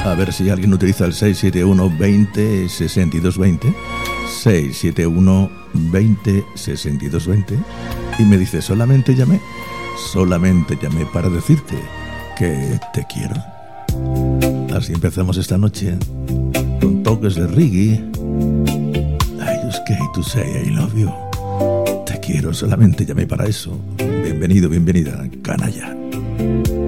A ver si alguien utiliza el 671 20 62 20, 671 20 62 20, y me dice: solamente llamé para decirte que te quiero. Así empezamos esta noche, con toques de reggae. I just came to say I love you. Te quiero, solamente llamé para eso. Bienvenido, bienvenida, canalla.